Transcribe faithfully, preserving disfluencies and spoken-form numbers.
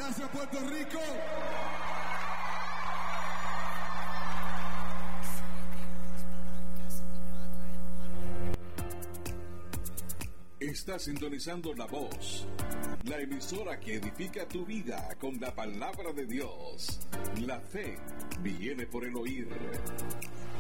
Gracias, Puerto Rico. Está sintonizando La Voz, la emisora que edifica tu vida con la palabra de Dios. La fe viene por el oír.